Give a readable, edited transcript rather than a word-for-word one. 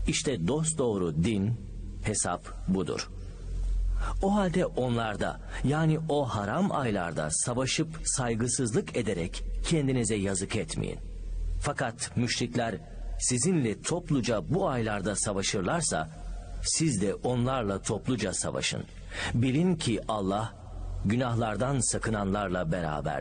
İşte dosdoğru din, hesap budur. O halde onlarda, yani o haram aylarda savaşıp saygısızlık ederek kendinize yazık etmeyin. Fakat müşrikler sizinle topluca bu aylarda savaşırlarsa, siz de onlarla topluca savaşın. Bilin ki Allah günahlardan sakınanlarla beraberdir.